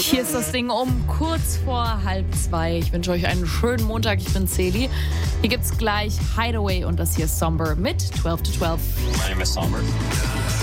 Hier ist das Ding um kurz vor 1:30. Ich wünsche euch einen schönen Montag. Ich bin Celi. Hier gibt's gleich Hideaway und das hier ist Somber mit 12 to 12. My name is Somber.